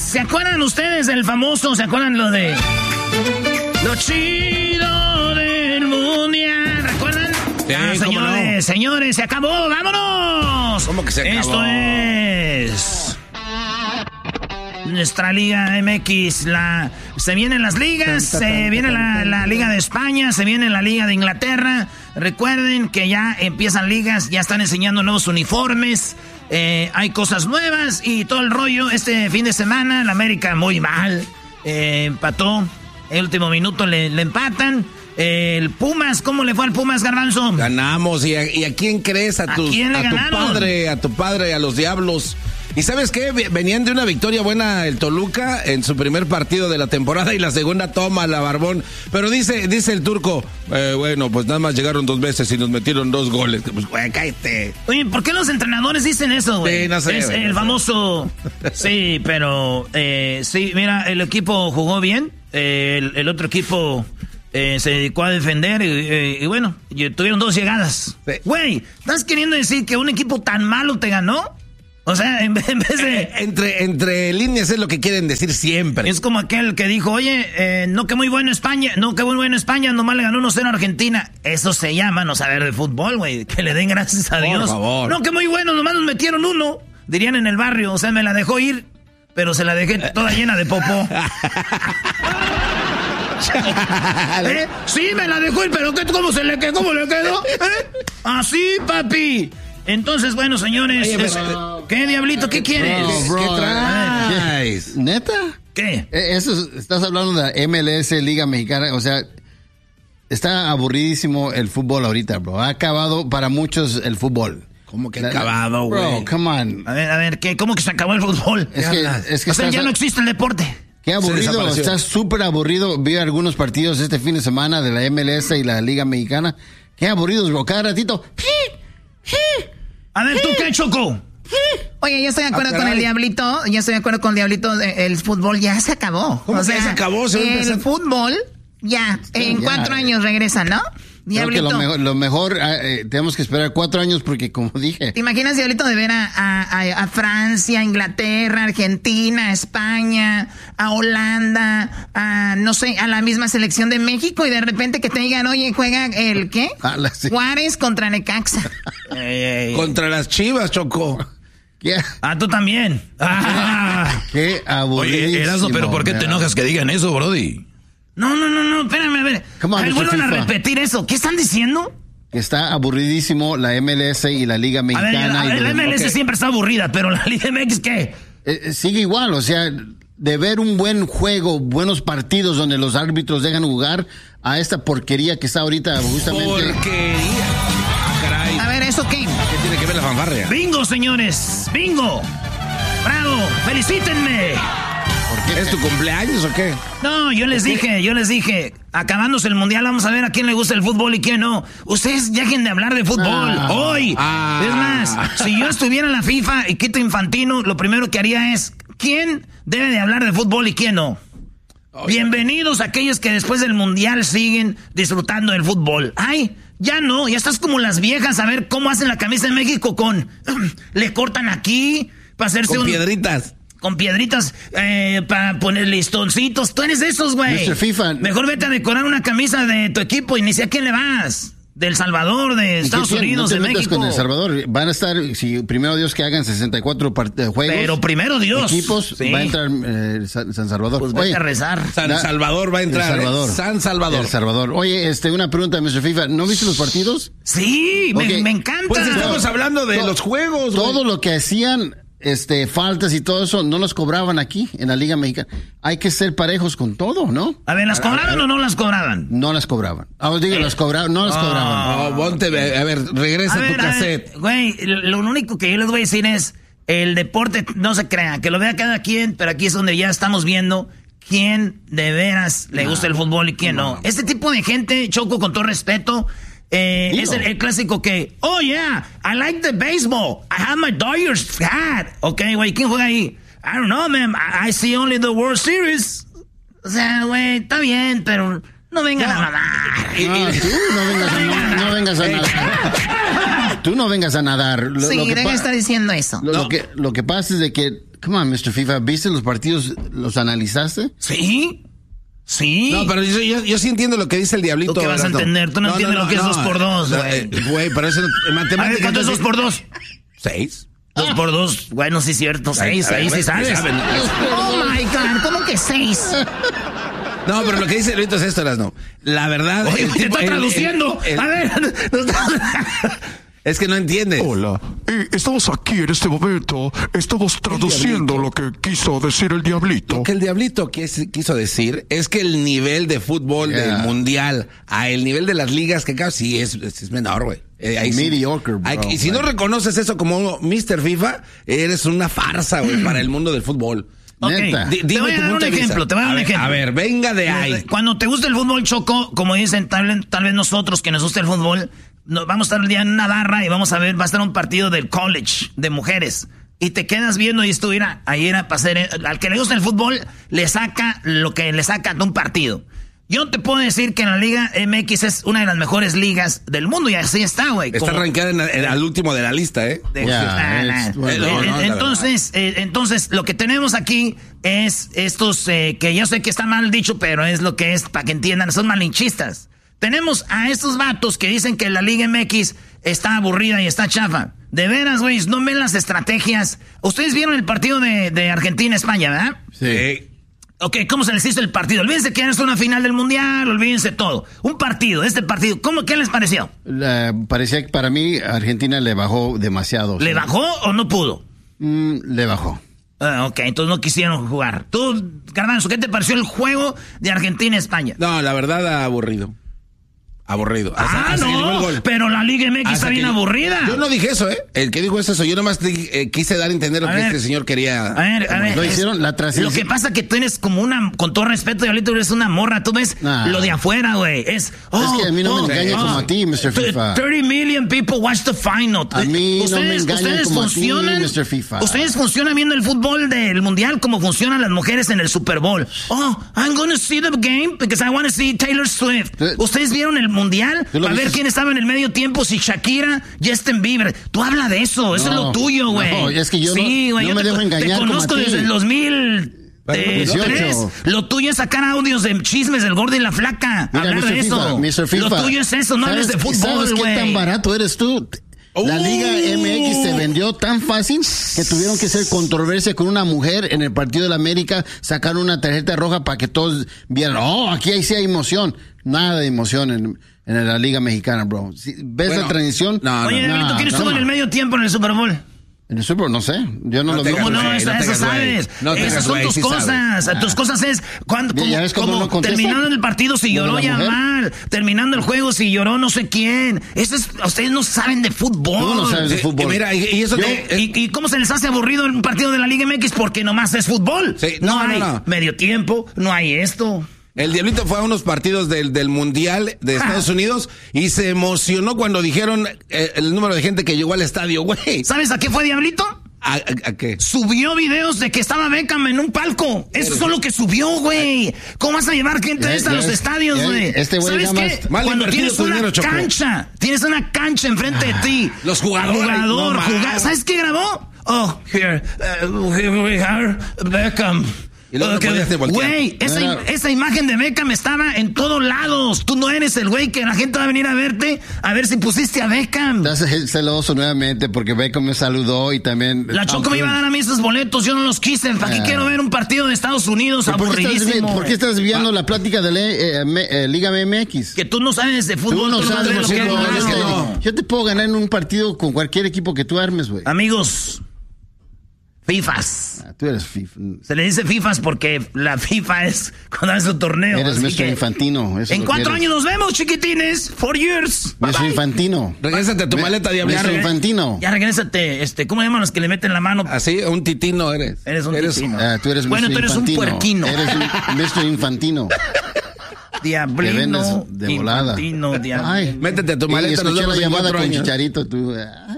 ¿Se acuerdan ustedes del famoso? ¿Se acuerdan lo de lo chido del mundial? ¿Recuerdan? Sí, señores, se acabó, vámonos. ¿Cómo que se acabó? Esto es nuestra Liga MX. Se vienen las ligas, se viene la Liga de España, se viene la Liga de Inglaterra. Recuerden que ya empiezan ligas, ya están enseñando nuevos uniformes. Hay cosas nuevas y todo el rollo. Este fin de semana la América muy mal, empató, el último minuto le empatan. El Pumas, ¿cómo le fue al Pumas, Garbanzo? Ganamos. ¿Y a quién crees? ¿A quién le ganaron? A tu padre, a los Diablos. ¿Y sabes qué? Venían de una victoria buena el Toluca en su primer partido de la temporada y la segunda toma la Barbón. Pero dice el turco, bueno, pues nada más llegaron 2 veces y nos metieron 2 goles. Pues, güey, cállate. Oye, ¿por qué los entrenadores dicen eso, güey? Sí, no sé. Es el famoso... Sí, pero... sí, mira, el equipo jugó bien. El otro equipo... se dedicó a defender y bueno, tuvieron 2 llegadas. Güey, ¿estás queriendo decir que un equipo tan malo te ganó? O sea, en vez de... Entre líneas es lo que quieren decir siempre. Es como aquel que dijo, oye, no que muy bueno España, nomás le ganó 1-0 a Argentina. Eso se llama no saber de fútbol, güey. Que le den gracias a Dios. Por favor. No, que muy bueno, nomás nos metieron 1. Dirían en el barrio, o sea, me la dejó ir, pero se la dejé toda llena de popó. Sí, me la dejó ir, pero ¿cómo le quedó? Así, papi. Entonces, bueno, señores, oye, ¿qué, Diablito? ¿Qué quieres? ¿Qué traes? ¿Neta? ¿Qué? Eso, estás hablando de MLS, Liga Mexicana, o sea, está aburridísimo el fútbol ahorita, bro. Ha acabado para muchos el fútbol. ¿Cómo que ha acabado, güey? Bro, come on. A ver, ¿cómo que se acabó el fútbol? Es que o sea, ya no existe el deporte. Qué aburrido, está súper aburrido. Vi algunos partidos este fin de semana de la MLS y la Liga Mexicana. Qué aburridos, bro. Cada ratito. A ver, ¿tú qué, Choco? Oye, yo estoy de acuerdo con el Diablito. El fútbol ya se acabó. ¿Cómo que se acabó? El fútbol ya, en 4 años regresa, ¿no? Diablito. Creo que lo mejor tenemos que esperar 4 años porque, como dije... ¿Te imaginas, Diablito, de ver a Francia, Inglaterra, Argentina, España, a Holanda, no sé, a la misma selección de México y de repente que te digan, oye, juega el ¿qué? Sí. Juárez contra Necaxa. Contra las Chivas, Choco. ¿Qué? Tú también. Qué aburrido. Oye, Erasmo, pero ¿por qué te enojas que digan eso, brody? No, espérame, a ver. Vuelvan a repetir eso. ¿Qué están diciendo? Está aburridísimo la MLS y la Liga Mexicana. A ver, la MLS siempre está aburrida, pero la Liga MX, ¿qué? Sigue igual, o sea, de ver un buen juego, buenos partidos donde los árbitros dejan jugar a esta porquería que está ahorita justamente. Porquería. Caray. A ver, ¿eso qué? ¿Qué tiene que ver la fanfarria? ¡Bingo, señores! ¡Bingo! ¡Bravo! ¡Felicítenme! ¿Es tu cumpleaños o qué? No, yo les dije, acabándose el mundial, vamos a ver a quién le gusta el fútbol y quién no. Ustedes dejen de hablar de fútbol, hoy. Es más, si yo estuviera en la FIFA y Quito Infantino, lo primero que haría es, ¿quién debe de hablar de fútbol y quién no? Bienvenidos a aquellos que después del mundial siguen disfrutando del fútbol. Ay, ya no, ya estás como las viejas a ver cómo hacen la camisa de México le cortan aquí para hacerse con piedritas. Con piedritas para poner listoncitos. Tú eres de esos, güey. Mr. FIFA. Mejor vete a decorar una camisa de tu equipo y ni sé a quién le vas. Del Salvador, de Estados Unidos, de México. Con El Salvador. Van a estar, si primero Dios que hagan 64 juegos. Pero primero Dios. Equipos, sí. Va a entrar San Salvador. Pues vete a rezar. San Salvador va a entrar. San Salvador. El Salvador. Oye, una pregunta, Mr. FIFA. ¿No viste los partidos? Sí, okay. me encanta. Pues estamos hablando de los juegos. Todo lo que hacían... faltas y todo eso, no las cobraban aquí en la Liga Mexicana. Hay que ser parejos con todo, ¿no? A ver, ¿las cobraban o no las cobraban? No las cobraban. Las cobraban, no las cobraban. Ponte, a ver, regresa tu cassette. Güey, lo único que yo les voy a decir es, el deporte no se crea, que lo vea cada quien, pero aquí es donde ya estamos viendo quién de veras le gusta el fútbol y quién no. Este tipo de gente, Choco, con todo respeto... es el clásico que, oh yeah, I like the baseball. I have my Dodgers hat. Ok, güey, ¿quién juega ahí? I don't know, man. I see only the World Series. O sea, güey, está bien, pero no vengan a nadar. No vengas a nadar. Tú no vengas a nadar. Deja estar diciendo eso. Lo que pasa es de que Come on, Mr. FIFA, ¿viste los partidos? ¿Los analizaste? Sí. No, pero yo sí entiendo lo que dice el Diablito. ¿Tú qué vas a entender? Tú no entiendes lo que es 2x2, güey. Güey, pero eso en matemáticas... ¿Cuánto es 2x2? 6. 2x2. Bueno, sí es cierto. 6, ahí sí sabes. Oh, my God. ¿Cómo que 6? No, pero lo que dice el Diablito es esto, no. La verdad... Oye, te está traduciendo. A ver. Es que no entiende. Hola, estamos aquí en este momento, estamos traduciendo lo que quiso decir el Diablito. Lo que el Diablito quiso decir es que el nivel de fútbol del mundial a el nivel de las ligas que acá sí es menor, güey. Mediocre, bro. Y si no reconoces eso como Mr. FIFA, eres una farsa, güey, para el mundo del fútbol. Okay. Te voy a dar un ejemplo, A ver, venga de ahí. Cuando te gusta el fútbol, Choco, como dicen tal vez nosotros que nos gusta el fútbol, vamos a estar el día en una barra y vamos a ver, va a estar un partido del college de mujeres. Y te quedas viendo y esto, mira, ahí era para hacer, al que le gusta el fútbol, le saca lo que le saca de un partido. Yo te puedo decir que la Liga MX es una de las mejores ligas del mundo y así está, güey. Está rankeada al último de la lista, ¿eh? Entonces, lo que tenemos aquí es estos, que yo sé que está mal dicho, pero es lo que es, para que entiendan, son malinchistas. Tenemos a estos vatos que dicen que la Liga MX está aburrida y está chafa. De veras, güey, no ven las estrategias. Ustedes vieron el partido de Argentina-España, ¿verdad? Sí. Ok, ¿cómo se les hizo el partido? Olvídense que era una final del Mundial, olvídense todo. Un partido, este partido, ¿qué les pareció? Parecía que para mí Argentina le bajó demasiado. ¿Le bajó o no pudo? Le bajó. Ok, entonces no quisieron jugar. Tú, Garbanzo, ¿qué te pareció el juego de Argentina-España? No, la verdad, aburrido. Aburrido. No, pero la Liga MX está bien aburrida. Yo no dije eso, ¿eh? El que dijo es eso. Yo nomás quise dar a entender lo que este señor quería. A ver. Lo hicieron la transición. Lo que pasa que tú eres como con todo respeto, Diablito, eres una morra. Tú ves lo de afuera, güey. Es que a mí no me engaña como a ti, Mr. FIFA. 30 million people watch the final. A mí no me engañan como a ti, Mr. FIFA. Ustedes funcionan viendo el fútbol del mundial como funcionan las mujeres en el Super Bowl. I'm gonna see the game because I want to see Taylor Swift. Ustedes vieron el mundial a ver quién estaba en el medio tiempo, si Shakira, Justin Bieber. Tú habla de eso, eso es lo tuyo, güey. No, es que yo no me dejo engañar. Te conozco desde el 2003. Lo tuyo es sacar audios de chismes del gordo y la flaca. Mira, hablar de eso. Mr. FIFA. Lo tuyo es eso, no hables de fútbol, ¿Sabes qué tan barato eres tú? La Liga MX se vendió tan fácil que tuvieron que hacer controversia con una mujer en el partido de la América, sacar una tarjeta roja para que todos vieran, aquí sí hay emoción. Nada de emoción en la Liga Mexicana, bro. ¿Ves la transición? Oye, Diablito, ¿quién estuvo en el medio tiempo en el Super Bowl? En el Super Bowl, no sé. Yo no lo vi. ¿Cómo no? Eso sabes. Esas son tus cosas. Tus cosas es como terminando el partido si lloró ya mal. Terminando el juego si lloró no sé quién. Ustedes no saben de fútbol. Tú no sabes de fútbol. Mira, ¿Y cómo se les hace aburrido un partido de la Liga MX? Porque nomás es fútbol. Sí, no hay medio tiempo, no hay esto. El Diablito fue a unos partidos del Mundial de Estados Unidos y se emocionó cuando dijeron el número de gente que llegó al estadio, güey. ¿Sabes a qué fue, Diablito? ¿A qué? Subió videos de que estaba Beckham en un palco. Eso es lo que subió, güey. ¿Cómo vas a llevar gente a los estadios, güey? ¿Sabes qué? Cuando tienes una cancha enfrente de ti. Los jugadores. ¿Sabes qué grabó? Here we are, Beckham. Güey, esa imagen de Beckham estaba en todos lados. Tú no eres el güey que la gente va a venir a verte a ver si pusiste a Beckham. Estás celoso nuevamente porque Beckham me saludó y también... La Choco me iba a dar a mí esos boletos, yo no los quise. ¿Para qué quiero ver un partido de Estados Unidos aburridísimo? ¿Por qué estás desviando la plática de la Liga MX? Que tú no sabes de fútbol. Tú no sabes de fútbol. Yo te puedo ganar en un partido con cualquier equipo que tú armes, güey. Amigos, FIFAs. Tú eres FIFA. Se le dice FIFAs porque la FIFA es cuando hace un torneo. Eres Mr. Infantino. En 4 años nos vemos, chiquitines. 4 years. Mr. Infantino. Regrésate a tu maleta, Diablito. Mr. Infantino. Ya regrésate. ¿Cómo llaman los que le meten la mano? Así, un titino eres. Eres un titino. Tú eres Mr. Infantino. Tú eres un puerquino. Eres Mr. Infantino. Diablino. De volada. Infantino, Ay, métete a tu maleta. Escuché la llamada con Chicharito. Tú.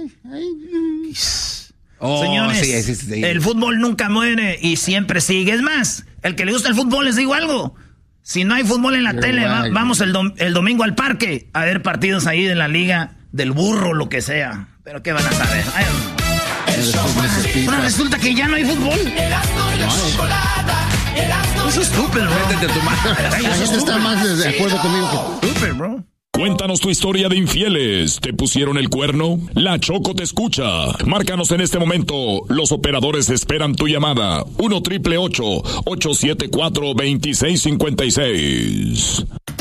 Señores, sí. El fútbol nunca muere y siempre sigue. Es más, el que le gusta el fútbol, les digo algo. Si no hay fútbol en la tele, vamos el domingo al parque a ver partidos ahí de la liga del burro, lo que sea. Pero ¿qué van a saber? Ahora resulta que ya no hay fútbol. Eso es estúpido, bro. Métete tu mano. La gente está más de acuerdo conmigo que... Estúpido, bro. Cuéntanos tu historia de infieles. ¿Te pusieron el cuerno? La Choco te escucha. Márcanos en este momento. Los operadores esperan tu llamada. 1-888-874-2656.